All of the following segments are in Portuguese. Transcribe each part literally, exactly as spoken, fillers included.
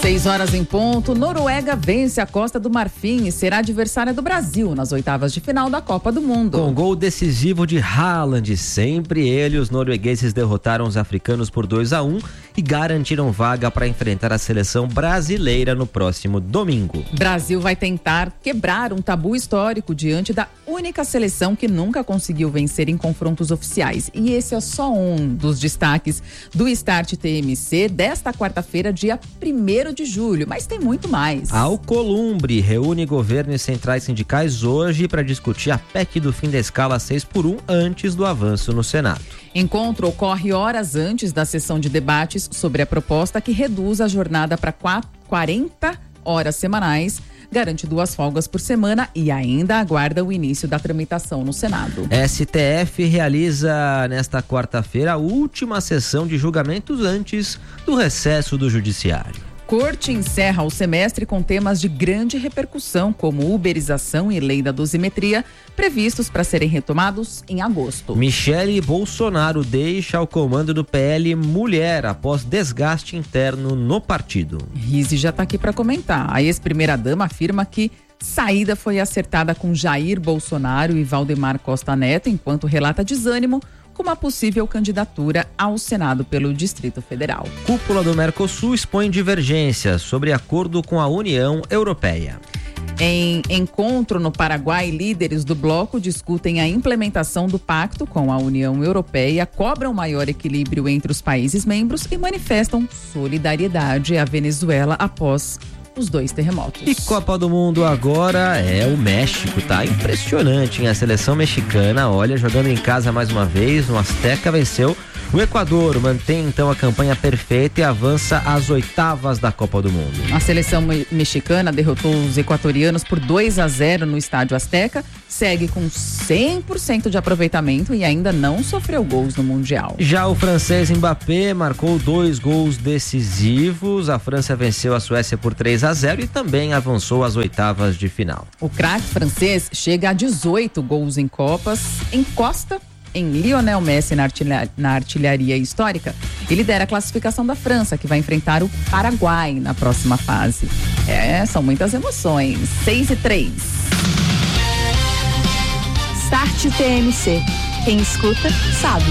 Seis horas em ponto, Noruega vence a Costa do Marfim e será adversária do Brasil nas oitavas de final da Copa do Mundo. Com gol decisivo de Haaland, sempre ele, os noruegueses derrotaram os africanos por dois a um e garantiram vaga para enfrentar a seleção brasileira no próximo domingo. Brasil vai tentar quebrar um tabu histórico diante da única seleção que nunca conseguiu vencer em confrontos oficiais. E esse é só um dos destaques do Start T M C desta quarta-feira, dia primeiro de julho, mas tem muito mais. Alcolumbre reúne governo e centrais sindicais hoje para discutir a P E C do fim da escala seis por um antes do avanço no Senado. Encontro ocorre horas antes da sessão de debates sobre a proposta que reduz a jornada para quarenta horas semanais, garante duas folgas por semana e ainda aguarda o início da tramitação no Senado. S T F realiza nesta quarta-feira a última sessão de julgamentos antes do recesso do Judiciário. Corte encerra o semestre com temas de grande repercussão, como uberização e lei da dosimetria, previstos para serem retomados em agosto. Michele Bolsonaro deixa o comando do P L Mulher após desgaste interno no partido. Rizzi já está aqui para comentar. A ex-primeira-dama afirma que saída foi acertada com Jair Bolsonaro e Valdemar Costa Neto, enquanto relata desânimo com uma possível candidatura ao Senado pelo Distrito Federal. Cúpula do Mercosul expõe divergências sobre acordo com a União Europeia. Em encontro no Paraguai, líderes do bloco discutem a implementação do pacto com a União Europeia, cobram maior equilíbrio entre os países membros e manifestam solidariedade à Venezuela após os dois terremotos. E Copa do Mundo agora é o México, tá impressionante, hein? A seleção mexicana, olha, jogando em casa mais uma vez, no Azteca, venceu o Equador, mantém então a campanha perfeita e avança às oitavas da Copa do Mundo. A seleção me- mexicana derrotou os equatorianos por dois a zero no Estádio Azteca, segue com cem por cento de aproveitamento e ainda não sofreu gols no Mundial. Já o francês Mbappé marcou dois gols decisivos, a França venceu a Suécia por três a zero e também avançou às oitavas de final. O craque francês chega a dezoito gols em Copas, encosta em Lionel Messi na, artilha, na artilharia histórica e lidera a classificação da França, que vai enfrentar o Paraguai na próxima fase. É, são muitas emoções. seis e três. Start T M C. Quem escuta, sabe.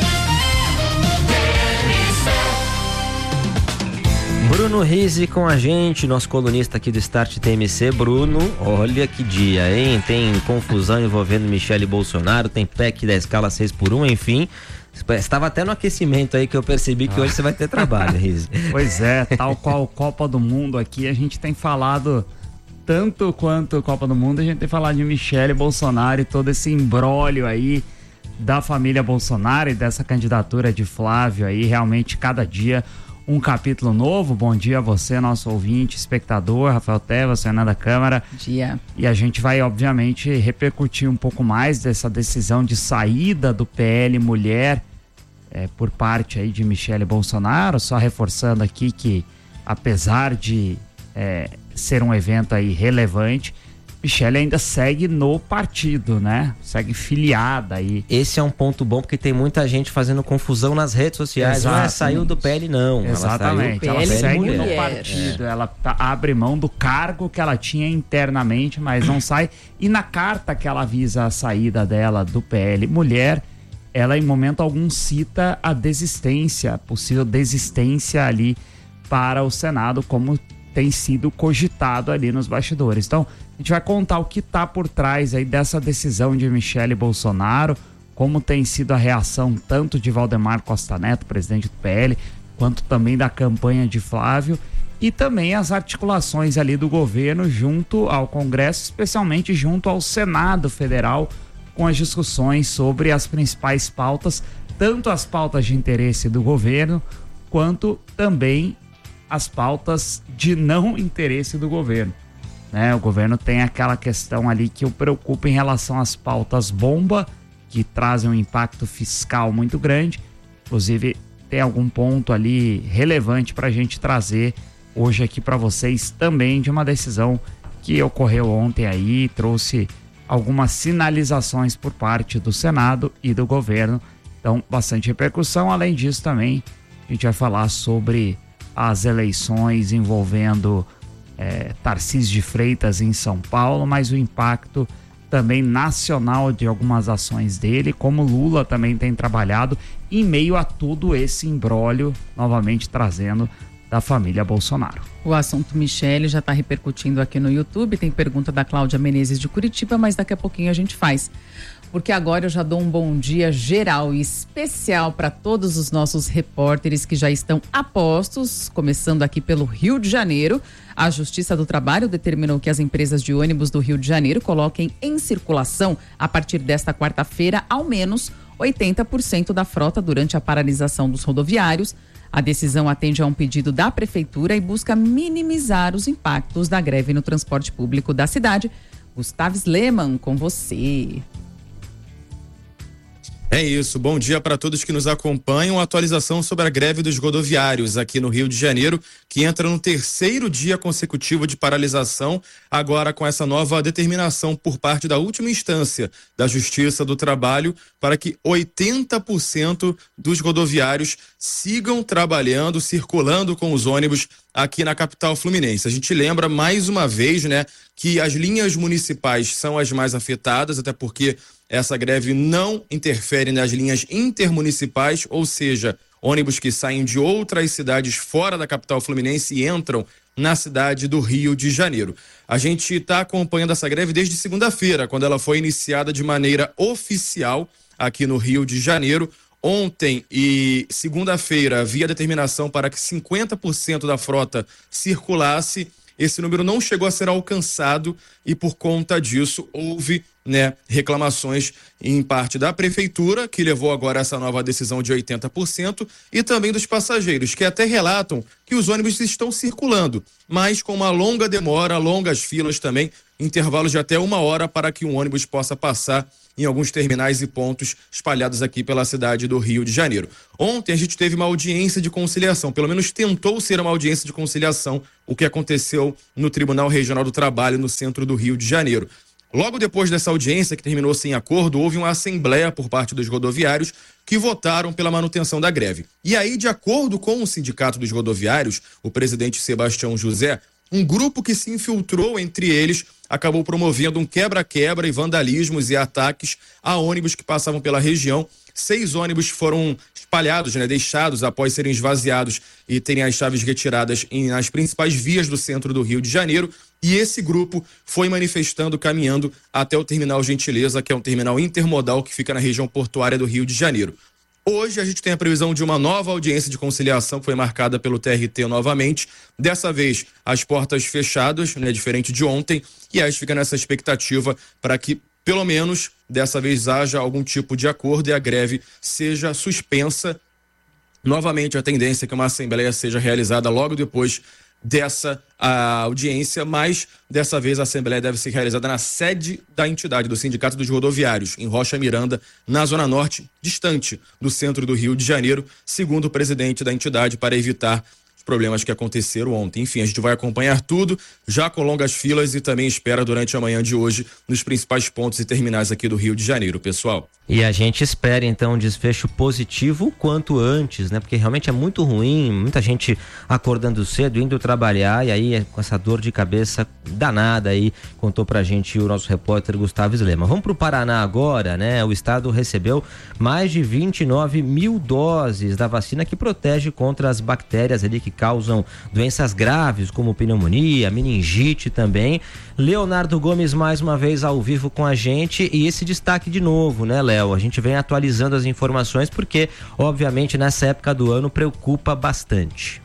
Bruno Rizzi com a gente, nosso colunista aqui do Start T M C. Bruno, olha que dia, hein? Tem confusão envolvendo Michele Bolsonaro, tem P E C da escala seis por um, enfim. Estava até no aquecimento aí que eu percebi que ah. hoje você vai ter trabalho, Rizzi. Pois é, tal qual Copa do Mundo aqui, a gente tem falado tanto quanto Copa do Mundo, a gente tem falado de Michele Bolsonaro e todo esse imbróglio aí da família Bolsonaro e dessa candidatura de Flávio aí, realmente cada dia um capítulo novo. Bom dia a você, nosso ouvinte, espectador, Rafael Tevas, Fernanda Câmara. Bom dia. E a gente vai, obviamente, repercutir um pouco mais dessa decisão de saída do P L Mulher é, por parte aí de Michele Bolsonaro, só reforçando aqui que, apesar de é, ser um evento aí relevante, Michele ainda segue no partido, né? Segue filiada aí. Esse é um ponto bom, porque tem muita gente fazendo confusão nas redes sociais. Não é, saiu do P L, não. Exatamente. Ela, ela segue mulher. no partido. É. Ela tá, abre mão do cargo que ela tinha internamente, mas não sai. E na carta que ela avisa a saída dela do P L Mulher, ela em momento algum cita a desistência, a possível desistência ali para o Senado, como tem sido cogitado ali nos bastidores. Então, a gente vai contar o que está por trás aí dessa decisão de Michele Bolsonaro, como tem sido a reação tanto de Valdemar Costa Neto, presidente do P L, quanto também da campanha de Flávio, e também as articulações ali do governo junto ao Congresso, especialmente junto ao Senado Federal, com as discussões sobre as principais pautas, tanto as pautas de interesse do governo, quanto também as pautas de não interesse do governo. Né? O governo tem aquela questão ali que o preocupa em relação às pautas bomba, que trazem um impacto fiscal muito grande. Inclusive, tem algum ponto ali relevante para a gente trazer hoje aqui para vocês também de uma decisão que ocorreu ontem aí, trouxe algumas sinalizações por parte do Senado e do governo. Então, bastante repercussão. Além disso, também a gente vai falar sobre as eleições envolvendo é, Tarcísio de Freitas em São Paulo, mas o impacto também nacional de algumas ações dele, como Lula também tem trabalhado em meio a todo esse imbróglio, novamente trazendo da família Bolsonaro. O assunto Michele já está repercutindo aqui no YouTube, tem pergunta da Cláudia Menezes de Curitiba, mas daqui a pouquinho a gente faz. Porque agora eu já dou um bom dia geral e especial para todos os nossos repórteres que já estão a postos, começando aqui pelo Rio de Janeiro. A Justiça do Trabalho determinou que as empresas de ônibus do Rio de Janeiro coloquem em circulação, a partir desta quarta-feira, ao menos oitenta por cento da frota durante a paralisação dos rodoviários. A decisão atende a um pedido da Prefeitura e busca minimizar os impactos da greve no transporte público da cidade. Gustavo Sleman, com você. É isso, bom dia para todos que nos acompanham. Atualização sobre a greve dos rodoviários aqui no Rio de Janeiro, que entra no terceiro dia consecutivo de paralisação, agora com essa nova determinação por parte da última instância da Justiça do Trabalho para que oitenta por cento dos rodoviários sigam trabalhando, circulando com os ônibus aqui na capital fluminense. A gente lembra mais uma vez, né, que as linhas municipais são as mais afetadas, até porque essa greve não interfere nas linhas intermunicipais, ou seja, ônibus que saem de outras cidades fora da capital fluminense e entram na cidade do Rio de Janeiro. A gente está acompanhando essa greve desde segunda-feira, quando ela foi iniciada de maneira oficial aqui no Rio de Janeiro. Ontem e segunda-feira havia determinação para que cinquenta por cento da frota circulasse. Esse número não chegou a ser alcançado e, por conta disso, houve, né, reclamações em parte da Prefeitura, que levou agora essa nova decisão de oitenta por cento, e também dos passageiros, que até relatam que os ônibus estão circulando, mas com uma longa demora, longas filas também, intervalos de até uma hora para que um ônibus possa passar em alguns terminais e pontos espalhados aqui pela cidade do Rio de Janeiro. Ontem a gente teve uma audiência de conciliação, pelo menos tentou ser uma audiência de conciliação, o que aconteceu no Tribunal Regional do Trabalho no centro do Rio de Janeiro. Logo depois dessa audiência, que terminou sem acordo, houve uma assembleia por parte dos rodoviários que votaram pela manutenção da greve. E aí, de acordo com o Sindicato dos Rodoviários, o presidente Sebastião José, um grupo que se infiltrou entre eles acabou promovendo um quebra-quebra e vandalismos e ataques a ônibus que passavam pela região. Seis ônibus foram espalhados, né, deixados após serem esvaziados e terem as chaves retiradas em, nas principais vias do centro do Rio de Janeiro. E esse grupo foi manifestando, caminhando até o Terminal Gentileza, que é um terminal intermodal que fica na região portuária do Rio de Janeiro. Hoje a gente tem a previsão de uma nova audiência de conciliação que foi marcada pelo T R T novamente. Dessa vez, as portas fechadas, né, diferente de ontem, e aí fica nessa expectativa para que, pelo menos, dessa vez haja algum tipo de acordo e a greve seja suspensa. Novamente, a tendência é que uma assembleia seja realizada logo depois dessa a audiência, mas dessa vez a assembleia deve ser realizada na sede da entidade, do Sindicato dos Rodoviários, em Rocha Miranda, na Zona Norte, distante do centro do Rio de Janeiro, segundo o presidente da entidade, para evitar os problemas que aconteceram ontem. Enfim, a gente vai acompanhar tudo, já com longas filas, e também espera durante a manhã de hoje nos principais pontos e terminais aqui do Rio de Janeiro, pessoal. E a gente espera então um desfecho positivo o quanto antes, né? Porque realmente é muito ruim, muita gente acordando cedo, indo trabalhar, e aí com essa dor de cabeça danada aí, contou pra gente o nosso repórter Gustavo Slema. Vamos pro Paraná agora, né? O estado recebeu mais de vinte e nove mil doses da vacina que protege contra as bactérias ali que causam doenças graves, como pneumonia, meningite também. Leonardo Gomes mais uma vez ao vivo com a gente, e esse destaque de novo, né, Léo? A gente vem atualizando as informações porque, obviamente, nessa época do ano preocupa bastante.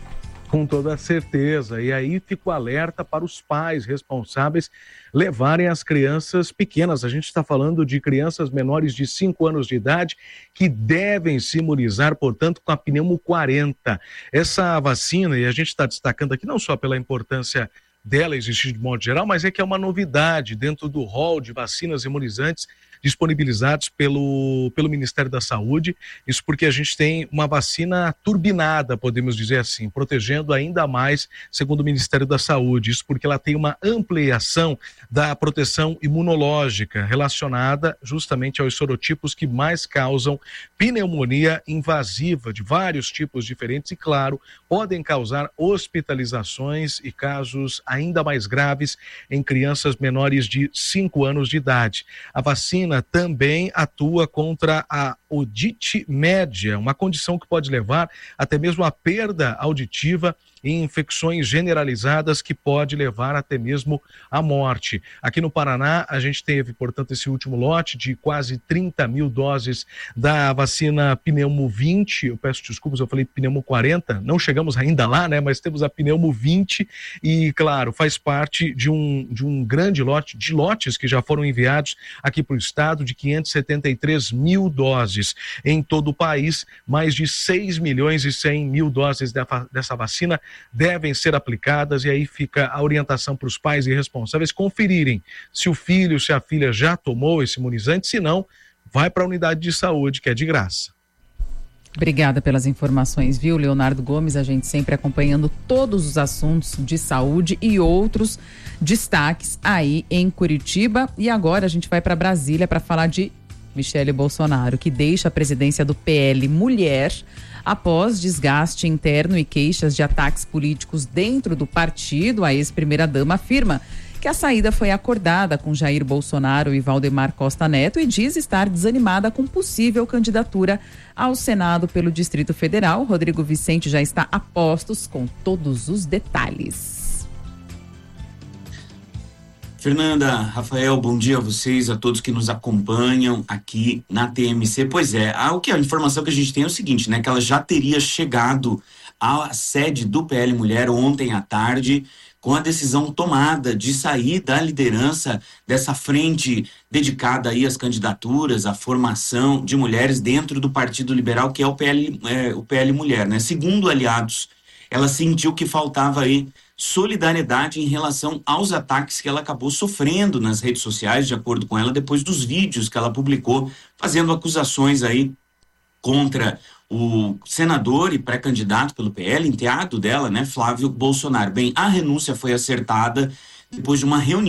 Com toda certeza, e aí fica o alerta para os pais responsáveis levarem as crianças pequenas. A gente está falando de crianças menores de cinco anos de idade que devem se imunizar, portanto, com a pneumo quarenta. Essa vacina, e a gente está destacando aqui não só pela importância dela existir de modo geral, mas é que é uma novidade dentro do rol de vacinas imunizantes disponibilizados pelo, pelo Ministério da Saúde. Isso porque a gente tem uma vacina turbinada, podemos dizer assim, protegendo ainda mais, segundo o Ministério da Saúde. Isso porque ela tem uma ampliação da proteção imunológica relacionada justamente aos sorotipos que mais causam pneumonia invasiva de vários tipos diferentes e, claro, podem causar hospitalizações e casos ainda mais graves em crianças menores de cinco anos de idade. A vacina também atua contra a otite média, uma condição que pode levar até mesmo à perda auditiva e infecções generalizadas que pode levar até mesmo à morte. Aqui no Paraná, a gente teve, portanto, esse último lote de quase trinta mil doses da vacina Pneumo vinte. Eu peço desculpas, eu falei Pneumo quarenta, não chegamos ainda lá, né? Mas temos a Pneumo vinte e, claro, faz parte de um, de um grande lote, de lotes que já foram enviados aqui para o estado, de quinhentos e setenta e três mil doses. Em todo o país, mais de seis milhões e cem mil doses dessa vacina devem ser aplicadas, e aí fica a orientação para os pais e responsáveis conferirem se o filho, se a filha já tomou esse imunizante. Se não, vai para a unidade de saúde, que é de graça. Obrigada pelas informações, viu, Leonardo Gomes? A gente sempre acompanhando todos os assuntos de saúde e outros destaques aí em Curitiba. E agora a gente vai para Brasília para falar de Michele Bolsonaro, que deixa a presidência do P L Mulher após desgaste interno e queixas de ataques políticos dentro do partido. A ex-primeira-dama afirma que a saída foi acordada com Jair Bolsonaro e Valdemar Costa Neto e diz estar desanimada com possível candidatura ao Senado pelo Distrito Federal. Rodrigo Vicente já está a postos com todos os detalhes. Fernanda, Rafael, bom dia a vocês, a todos que nos acompanham aqui na T M C. Pois é, a, o que, a informação que a gente tem é o seguinte, né, que ela já teria chegado à sede do P L Mulher ontem à tarde, com a decisão tomada de sair da liderança dessa frente dedicada aí às candidaturas, à formação de mulheres dentro do Partido Liberal, que é o P L, é, o P L Mulher, né? Segundo aliados, ela sentiu que faltava aí solidariedade em relação aos ataques que ela acabou sofrendo nas redes sociais, de acordo com ela, depois dos vídeos que ela publicou, fazendo acusações aí contra o senador e pré-candidato pelo P L, enteado dela, né, Flávio Bolsonaro. Bem, a renúncia foi acertada depois de uma reunião